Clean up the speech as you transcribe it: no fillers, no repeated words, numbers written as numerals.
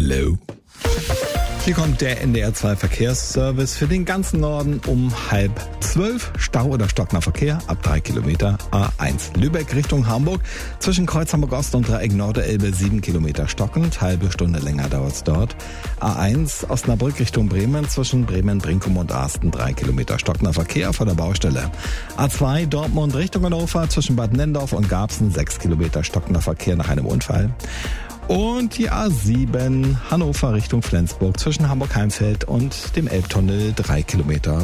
Hello. Hier kommt der NDR2 Verkehrsservice für den ganzen Norden um 11:30. Stau oder stockender Verkehr ab 3 Kilometer A1 Lübeck Richtung Hamburg. Zwischen Kreuz Hamburg Ost und Dreieck Norderelbe 7 Kilometer stockend. Halbe Stunde länger dauert's dort. A1 Osnabrück Richtung Bremen. Zwischen Bremen, Brinkum und Arsten 3 Kilometer stockender Verkehr vor der Baustelle. A2 Dortmund Richtung Hannover. Zwischen Bad Nendorf und Garbsen 6 Kilometer stockender Verkehr nach einem Unfall. Und die A7 Hannover Richtung Flensburg zwischen Hamburg-Heimfeld und dem Elbtunnel 3 Kilometer